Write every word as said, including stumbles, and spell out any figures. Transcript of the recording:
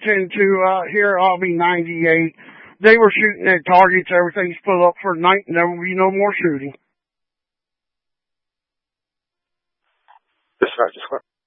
into, uh, here, I'll be ninety-eight. They were shooting at targets, everything's put up for night, and there will be no more shooting. That's right, that's right.